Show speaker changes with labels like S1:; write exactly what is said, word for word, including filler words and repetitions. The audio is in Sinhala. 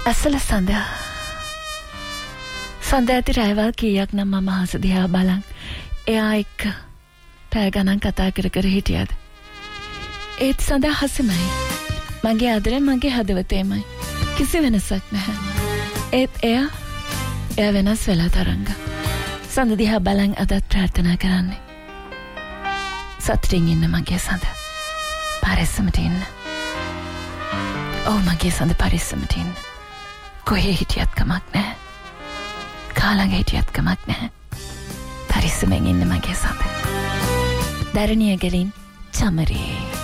S1: අසල සඳ සඳ ඇති රැවල් කීයක් නම් මම අහස දිහා බලන් එයා එක්ක පැය ගණන් කතා කර කර හිටියද ඒත් සඳ හසමයි මගේ ආදරේ මගේ හදවතේමයි කිසි වෙනසක් නැහැ ඒත් එයා එයා වෙනස් වෙලා තරංග සඳ දිහා බලන් අදත් ප්‍රාර්ථනා කරන්නේ සතුටින් ඉන්න මගේ සඳ පරිස්සමට ඉන්න ඔව් මගේ සඳ පරිස්සමට ඉන්න කොහේ හිටියත් කමක් නැහැ කාලඟ හිටියත් කමක් නැහැ පරිස්සමෙන් ඉන්න මගේ සඳ දරණිය ගලින් චමරේ